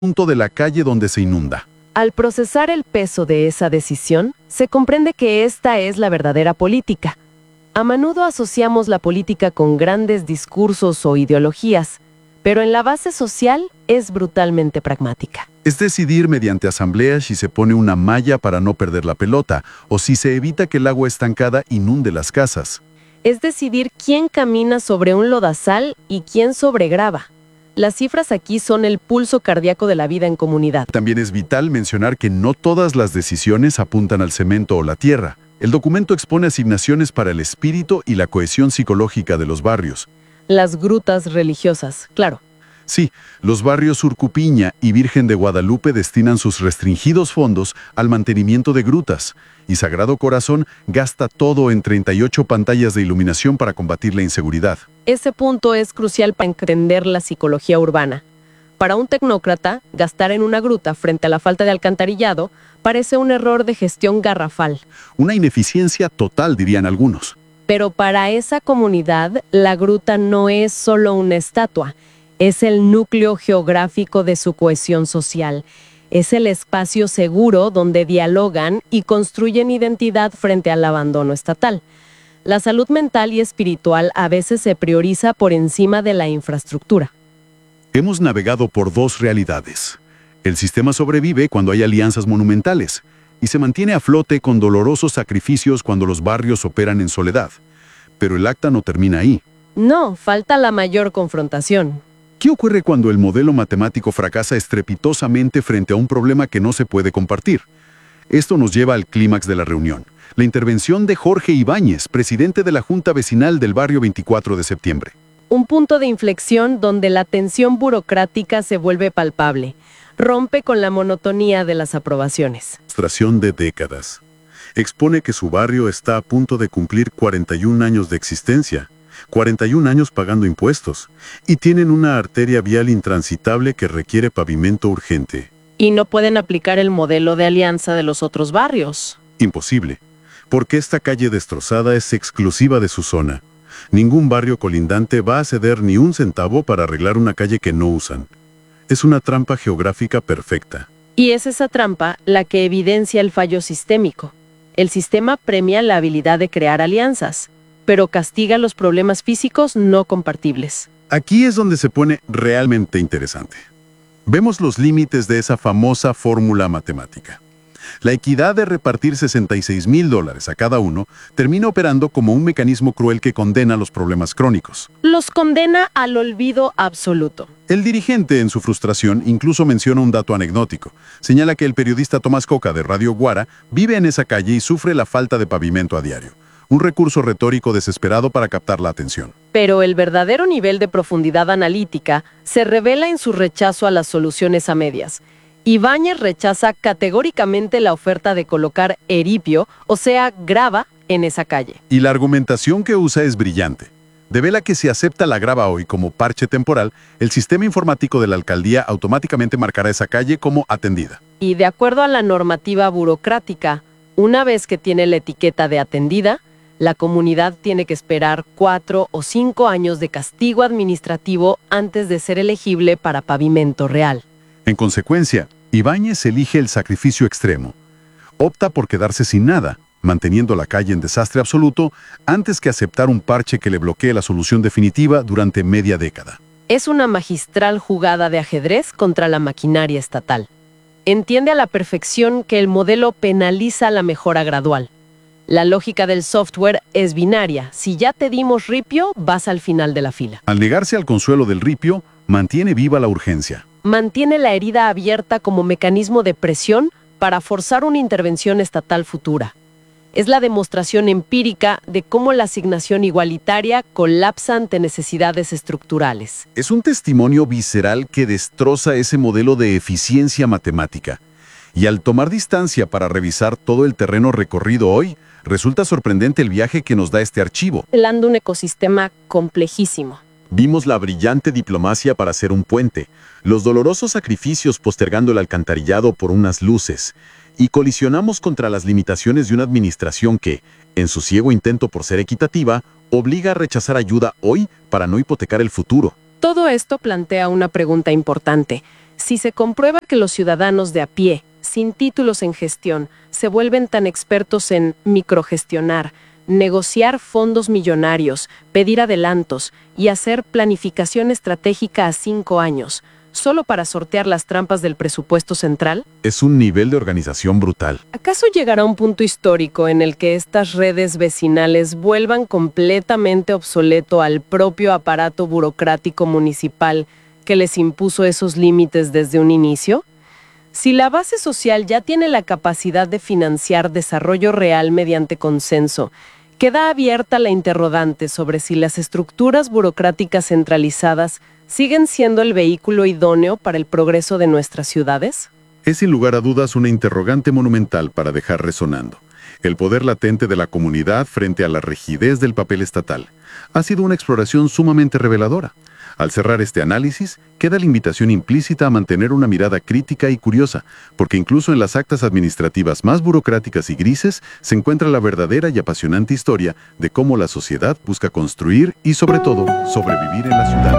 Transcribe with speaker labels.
Speaker 1: punto de la calle donde se inunda.
Speaker 2: Al procesar el peso de esa decisión, se comprende que esta es la verdadera política. A menudo asociamos la política con grandes discursos o ideologías, pero en la base social es brutalmente pragmática.
Speaker 1: Es decidir mediante asambleas si se pone una malla para no perder la pelota o si se evita que el agua estancada inunde las casas.
Speaker 2: Es decidir quién camina sobre un lodazal y quién sobre grava. Las cifras aquí son el pulso cardíaco de la vida en comunidad.
Speaker 1: También es vital mencionar que no todas las decisiones apuntan al cemento o la tierra. El documento expone asignaciones para el espíritu y la cohesión psicológica de los barrios.
Speaker 2: Las grutas religiosas, claro.
Speaker 1: Sí, los barrios Urcupiña y Virgen de Guadalupe destinan sus restringidos fondos al mantenimiento de grutas, y Sagrado Corazón gasta todo en 38 pantallas de iluminación para combatir la inseguridad.
Speaker 2: Ese punto es crucial para entender la psicología urbana. Para un tecnócrata, gastar en una gruta frente a la falta de alcantarillado parece un error de gestión garrafal.
Speaker 1: Una ineficiencia total, dirían algunos.
Speaker 2: Pero para esa comunidad, la gruta no es solo una estatua, es el núcleo geográfico de su cohesión social. Es el espacio seguro donde dialogan y construyen identidad frente al abandono estatal. La salud mental y espiritual a veces se prioriza por encima de la infraestructura.
Speaker 1: Hemos navegado por dos realidades. El sistema sobrevive cuando hay alianzas monumentales y se mantiene a flote con dolorosos sacrificios cuando los barrios operan en soledad. Pero el acta no termina ahí.
Speaker 2: No, falta la mayor confrontación.
Speaker 1: ¿Qué ocurre cuando el modelo matemático fracasa estrepitosamente frente a un problema que no se puede compartir? Esto nos lleva al clímax de la reunión. La intervención de Jorge Ibáñez, presidente de la Junta Vecinal del barrio 24 de septiembre.
Speaker 2: Un punto de inflexión donde la tensión burocrática se vuelve palpable. Rompe con la monotonía de las aprobaciones.
Speaker 1: Frustración de décadas. Expone que su barrio está a punto de cumplir 41 años de existencia. 41 años pagando impuestos, y tienen una arteria vial intransitable que requiere pavimento urgente.
Speaker 2: Y no pueden aplicar el modelo de alianza de los otros barrios.
Speaker 1: Imposible, porque esta calle destrozada es exclusiva de su zona. Ningún barrio colindante va a ceder ni un centavo para arreglar una calle que no usan. Es una trampa geográfica perfecta.
Speaker 2: Y es esa trampa la que evidencia el fallo sistémico. El sistema premia la habilidad de crear alianzas, pero castiga los problemas físicos no compartibles.
Speaker 1: Aquí es donde se pone realmente interesante. Vemos los límites de esa famosa fórmula matemática. La equidad de repartir $66,000 a cada uno termina operando como un mecanismo cruel que condena los problemas crónicos.
Speaker 2: Los condena al olvido absoluto.
Speaker 1: El dirigente, en su frustración, incluso menciona un dato anecdótico. Señala que el periodista Tomás Coca de Radio Guara vive en esa calle y sufre la falta de pavimento a diario. Un recurso retórico desesperado para captar la atención.
Speaker 2: Pero el verdadero nivel de profundidad analítica se revela en su rechazo a las soluciones a medias. Ibáñez rechaza categóricamente la oferta de colocar eripio, o sea, grava, en esa calle.
Speaker 1: Y la argumentación que usa es brillante. Devela que si acepta la grava hoy como parche temporal, el sistema informático de la alcaldía automáticamente marcará esa calle como atendida.
Speaker 2: Y de acuerdo a la normativa burocrática, una vez que tiene la etiqueta de atendida, la comunidad tiene que esperar 4 o 5 años de castigo administrativo antes de ser elegible para pavimento real.
Speaker 1: En consecuencia, Ibáñez elige el sacrificio extremo. Opta por quedarse sin nada, manteniendo la calle en desastre absoluto, antes que aceptar un parche que le bloquee la solución definitiva durante media década.
Speaker 2: Es una magistral jugada de ajedrez contra la maquinaria estatal. Entiende a la perfección que el modelo penaliza la mejora gradual. La lógica del software es binaria. Si ya te dimos ripio, vas al final de la fila.
Speaker 1: Al negarse al consuelo del ripio, mantiene viva la urgencia.
Speaker 2: Mantiene la herida abierta como mecanismo de presión para forzar una intervención estatal futura. Es la demostración empírica de cómo la asignación igualitaria colapsa ante necesidades estructurales.
Speaker 1: Es un testimonio visceral que destroza ese modelo de eficiencia matemática. Y al tomar distancia para revisar todo el terreno recorrido hoy, resulta sorprendente el viaje que nos da este archivo.
Speaker 2: Velando un ecosistema complejísimo.
Speaker 1: Vimos la brillante diplomacia para hacer un puente, los dolorosos sacrificios postergando el alcantarillado por unas luces, y colisionamos contra las limitaciones de una administración que, en su ciego intento por ser equitativa, obliga a rechazar ayuda hoy para no hipotecar el futuro.
Speaker 2: Todo esto plantea una pregunta importante. Si se comprueba que los ciudadanos de a pie, sin títulos en gestión, se vuelven tan expertos en microgestionar, negociar fondos millonarios, pedir adelantos y hacer planificación estratégica a 5 años, solo para sortear las trampas del presupuesto central,
Speaker 1: Es un nivel de organización brutal.
Speaker 2: ¿acaso llegará un punto histórico en el que estas redes vecinales vuelvan completamente obsoleto al propio aparato burocrático municipal que les impuso esos límites desde un inicio? Si la base social ya tiene la capacidad de financiar desarrollo real mediante consenso, queda abierta la interrogante sobre si las estructuras burocráticas centralizadas siguen siendo el vehículo idóneo para el progreso de nuestras ciudades.
Speaker 1: Es sin lugar a dudas una interrogante monumental para dejar resonando. El poder latente de la comunidad frente a la rigidez del papel estatal ha sido una exploración sumamente reveladora. Al cerrar este análisis, queda la invitación implícita a mantener una mirada crítica y curiosa, porque incluso en las actas administrativas más burocráticas y grises se encuentra la verdadera y apasionante historia de cómo la sociedad busca construir y, sobre todo, sobrevivir en la ciudad.